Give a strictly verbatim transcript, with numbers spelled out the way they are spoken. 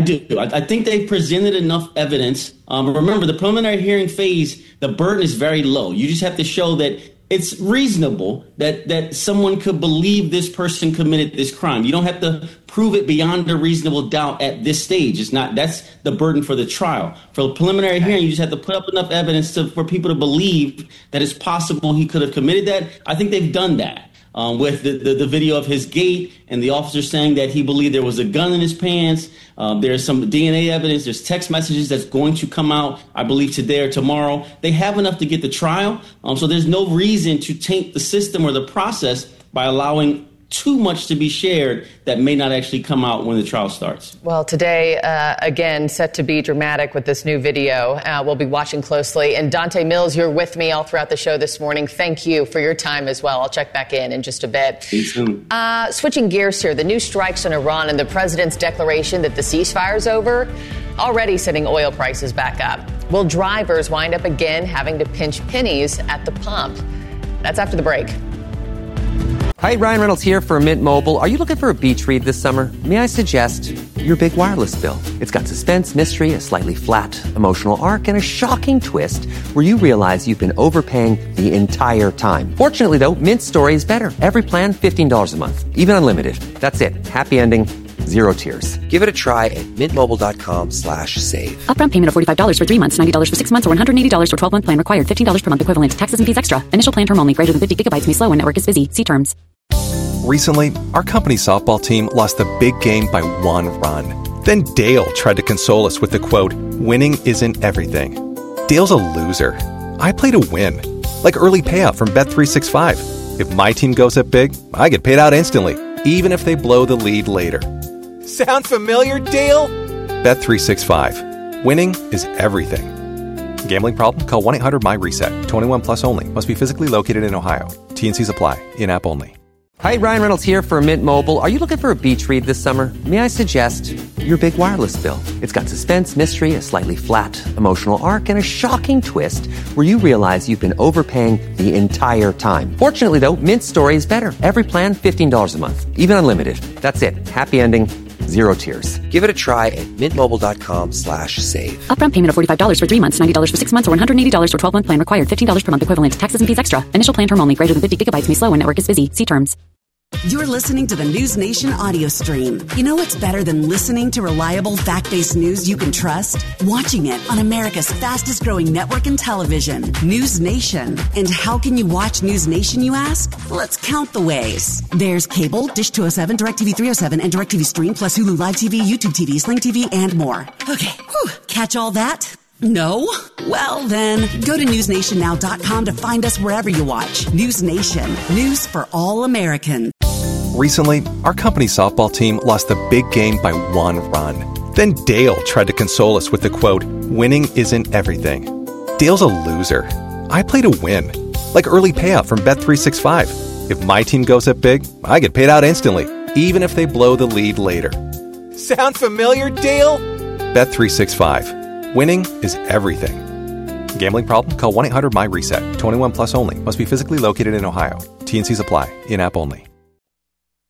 do. I, I think they presented enough evidence. Um, remember, the preliminary hearing phase, the burden is very low. You just have to show that it's reasonable that, that someone could believe this person committed this crime. You don't have to prove it beyond a reasonable doubt at this stage. It's not, that's the burden for the trial. For a preliminary hearing, you just have to put up enough evidence to, for people to believe that it's possible he could have committed that. I think they've done that. Um, with the, the, the video of his gait and the officer saying that he believed there was a gun in his pants. Um, there's some D N A evidence. There's text messages that's going to come out, I believe, today or tomorrow. They have enough to get the trial. Um, so there's no reason to taint the system or the process by allowing too much to be shared that may not actually come out when the trial starts. Well, today, uh, again, set to be dramatic with this new video. Uh, we'll be watching closely. And Donte Mills, you're with me all throughout the show this morning. Thank you for your time as well. I'll check back in in just a bit. See you soon. Uh, switching gears here, the new strikes in Iran and the president's declaration that the ceasefire's over, already sending oil prices back up. Will drivers wind up again having to pinch pennies at the pump? That's after the break. Hi, Ryan Reynolds here for Mint Mobile. Are you looking for a beach read this summer? May I suggest your big wireless bill? It's got suspense, mystery, a slightly flat, emotional arc, and a shocking twist where you realize you've been overpaying the entire time. Fortunately, though, Mint's story is better. Every plan, fifteen dollars a month. Even unlimited. That's it. Happy ending. Zero tears. Give it a try at mintmobile.com slash save. Upfront payment of forty-five dollars for three months, ninety dollars for six months, or one hundred eighty dollars for twelve-month plan required. fifteen dollars per month equivalent. Taxes and fees extra. Initial plan term only. Greater than fifty gigabytes may slow when network is busy. See terms. Recently, our company softball team lost the big game by one run. Then Dale tried to console us with the quote, "Winning isn't everything." Dale's a loser. I play to win. Like early payout from Bet three sixty-five. If my team goes up big, I get paid out instantly, even if they blow the lead later. Sound familiar, Dale? Bet three sixty-five. Winning is everything. Gambling problem? Call one eight hundred M Y RESET. twenty-one plus only. Must be physically located in Ohio. T and C's apply. In-app only. Hi, Ryan Reynolds here for Mint Mobile. Are you looking for a beach read this summer? May I suggest your big wireless bill? It's got suspense, mystery, a slightly flat, emotional arc, and a shocking twist where you realize you've been overpaying the entire time. Fortunately, though, Mint's story is better. Every plan, fifteen dollars a month. Even unlimited. That's it. Happy ending. Zero tears. Give it a try at mintmobile.com slash save. Upfront payment of forty-five dollars for three months, ninety dollars for six months, or one hundred eighty dollars for twelve-month plan required. fifteen dollars per month equivalent. Taxes and fees extra. Initial plan term only. Greater than fifty gigabytes may slow when network is busy. See terms. You're listening to the News Nation audio stream. You know what's better than listening to reliable, fact-based news you can trust? Watching it on America's fastest-growing network in television, News Nation. And how can you watch News Nation, you ask? Let's count the ways. There's cable, Dish two oh seven, DirecTV three oh seven, and DirecTV Stream, plus Hulu Live T V, YouTube T V, Sling T V, and more. Okay, whew. Catch all that? No? Well, then, go to news nation now dot com to find us wherever you watch. News Nation. News for all Americans. Recently, our company softball team lost the big game by one run. Then Dale tried to console us with the quote, "Winning isn't everything." Dale's a loser. I play to win. Like early payout from Bet three sixty-five. If my team goes up big, I get paid out instantly, even if they blow the lead later. Sound familiar, Dale? Bet three sixty-five. Winning is everything. Gambling problem? Call one eight hundred M Y RESET. twenty-one plus only. Must be physically located in Ohio. T and C's apply. In-app only.